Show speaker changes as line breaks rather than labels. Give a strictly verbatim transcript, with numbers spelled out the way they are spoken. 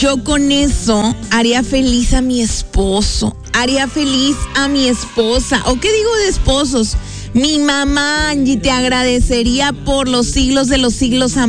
Yo con eso haría feliz a mi esposo, haría feliz a mi esposa. ¿O qué digo de esposos? Mi mamá, Angie, te agradecería por los siglos de los siglos,